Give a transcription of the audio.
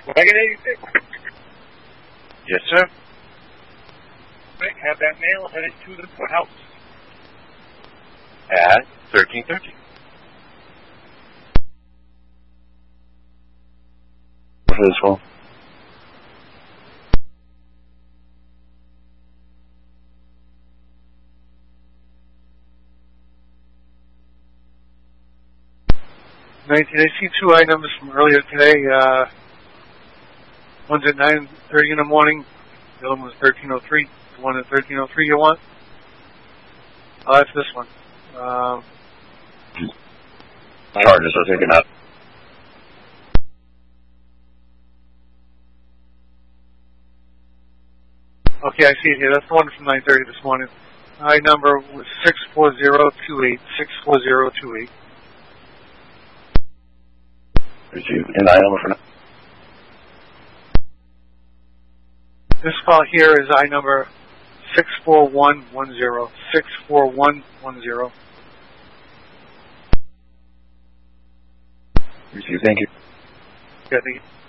Wagon 86. Yes, sir. Right, have that mail headed to the courthouse. At 1330. For this one. I see two items from earlier today. One's at 9:30 in the morning. The other one was 13:03. The one at 13:03 you want? That's this one. Charges are taken up. Okay, I see it here. That's the one from 9:30 this morning. I number was 64028. 64028. Received. And I number for now. This call here is I number 64110. 64110. Received. Thank you. Yeah, thank you.